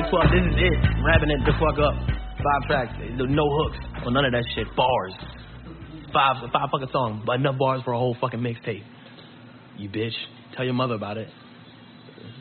fuck. This is it. Rapping it the fuck up. 5 tracks. No hooks. Well, none of that shit. Bars. 5 fucking songs. But enough bars for a whole fucking mixtape. You bitch. Tell your mother about it.